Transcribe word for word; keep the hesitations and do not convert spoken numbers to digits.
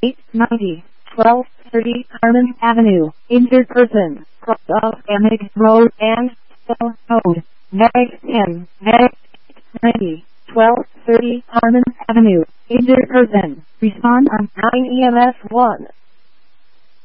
eight ninety, twelve thirty Harmon Avenue, injured person, cross of Amig Road and cell code nine ten, nine ninety, twelve thirty Harmon Avenue, injured person. Respond on nine E M S one.